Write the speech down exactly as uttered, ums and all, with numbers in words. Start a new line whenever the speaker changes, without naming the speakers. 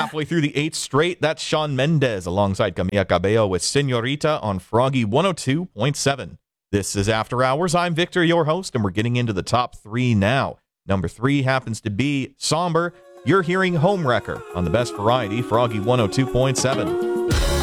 halfway through the eighth straight. That's Shawn Mendes alongside Camila Cabello with Senorita on Froggy one oh two point seven. This is After Hours. I'm Victor, your host, and we're getting into the top three now. Number three happens to be Somber. You're hearing Homewrecker on the best variety, Froggy one oh two point seven.